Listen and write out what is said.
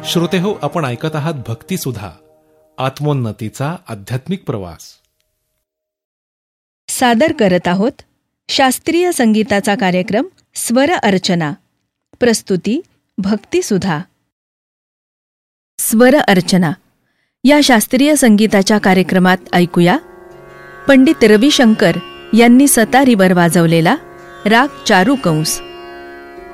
श्रोतेहो, आपण ऐकत आहात भक्तिसुधा, आत्मोन्नतीचा आध्यात्मिक प्रवास. सादर करत आहोत शास्त्रीय संगीताचा कार्यक्रम स्वर अर्चना. प्रस्तुती भक्तिसुधा. स्वर अर्चना या शास्त्रीय संगीताच्या कार्यक्रमात ऐकूया पंडित रविशंकर यांनी सतारीवर वाजवलेला राग चारुकंस.